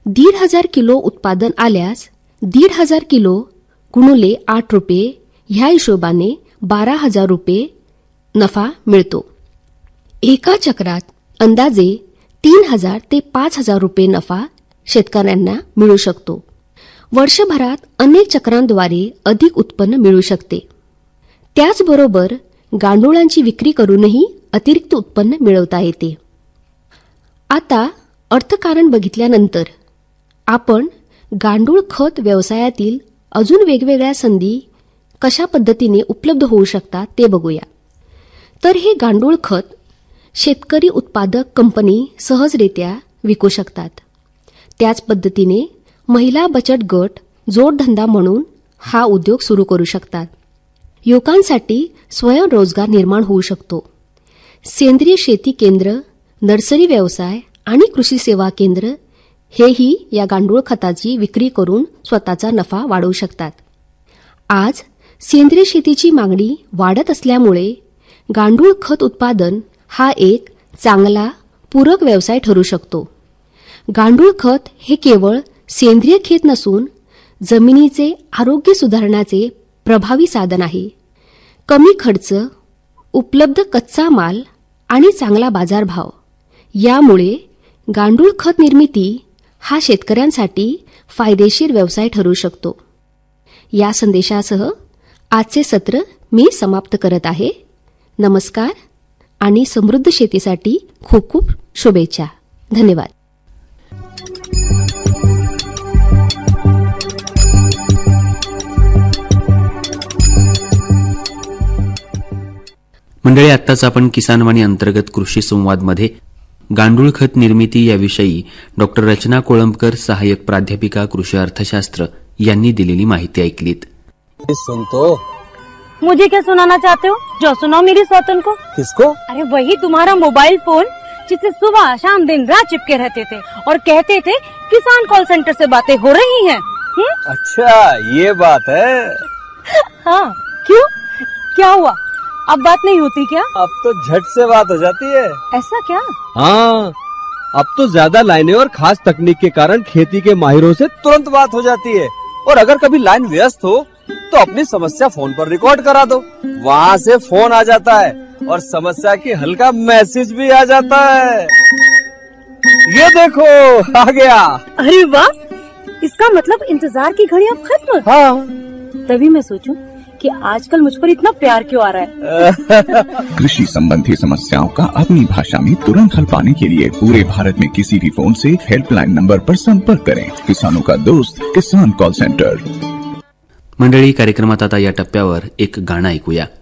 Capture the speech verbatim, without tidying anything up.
दीड हजार किलो उत्पादन आल्यास दीड हजार किलो गुणुले आठ रुपये ह्या हिशोबाने बारा हजार रुपये नफा मिळतो. एका चक्रात अंदाजे तीन हजार ते पाच हजार रुपये नफा शेतकऱ्यांना मिळू शकतो. वर्षभरात अनेक चक्रांद्वारे अधिक उत्पन्न मिळू शकते. त्याचबरोबर गांडुळांची विक्री करूनही अतिरिक्त उत्पन्न मिळवता येते. आता अर्थकारण बघितल्यानंतर आपण गांडूळ खत व्यवसायातील अजून वेगवेगळ्या संधी कशा पद्धतीने उपलब्ध होऊ शकतात ते बघूया. तर हे गांडूळ खत शेतकरी उत्पादक कंपनी सहजरित्या विकू शकतात. त्याच पद्धतीने महिला बचत गट जोडधंदा म्हणून हा उद्योग सुरू करू शकतात. युवकांसाठी स्वयंरोजगार निर्माण होऊ शकतो. सेंद्रिय शेती केंद्र, नर्सरी व्यवसाय आणि कृषी सेवा केंद्र हेही या गांडूळ खताची विक्री करून स्वतःचा नफा वाढवू शकतात. आज सेंद्रिय शेतीची मागणी वाढत असल्यामुळे गांडूळ खत उत्पादन हा एक चांगला पूरक व्यवसाय ठरू शकतो. गांडूळ खत हे केवळ सेंद्रिय खत नसून जमिनीचे आरोग्य सुधारण्याचे प्रभावी साधन आहे. कमी खर्च, उपलब्ध कच्चा माल आणि चांगला बाजारभाव यामुळे गांडूळ खत निर्मिती हा शेतकऱ्यांसाठी फायदेशीर व्यवसाय ठरू शकतो. या संदेशासह आजचे सत्र मी समाप्त करत आहे. नमस्कार आणि समृद्ध शेतीसाठी खूप खूप शुभेच्छा. धन्यवाद. मंडळी, आत्ताच आपण किसानवाणी अंतर्गत कृषी संवादमध्ये गांडूळ खत निर्मिती याविषयी डॉक्टर रचना कोळंबकर, सहाय्यक प्राध्यापिका कृषी अर्थशास्त्र यांनी दिलेली माहिती ऐकलीत. सुनतो मुझे क्या सुनाना चाहते हो? जो सुनाओ मेरी सौतन को. किसको? अरे वही तुम्हारा मोबाइल फोन जिससे सुबह शाम दिन रात चिपके रहते थे और कहते थे किसान कॉल सेंटर से बातें हो रही हैं. अच्छा ये बात है. हाँ, क्यों, क्या हुआ? अब बात नहीं होती क्या? अब तो झट से बात हो जाती है. ऐसा क्या? हाँ, अब तो ज्यादा लाइनें और खास तकनीक के कारण खेती के माहिरों से तुरंत बात हो जाती है. और अगर कभी लाइन व्यस्त हो तो अपनी समस्या फोन पर रिकॉर्ड करा दो. वहाँ से फोन आ जाता है और समस्या की हल का मैसेज भी आ जाता है. ये देखो आ गया. अरे वाह, इसका मतलब इंतजार की घड़ी अब खत्म. हाँ, तभी मैं सोचूं कि आजकल मुझ पर इतना प्यार क्यों आ रहा है. कृषि संबंधी समस्याओं का अपनी भाषा में तुरंत हल पाने के लिए पूरे भारत में किसी भी फोन से हेल्पलाइन नंबर पर संपर्क करें. किसानों का दोस्त किसान कॉल सेंटर. मंडळी, कार्यक्रमात आता या टप्प्यावर एक गाणं ऐकूया.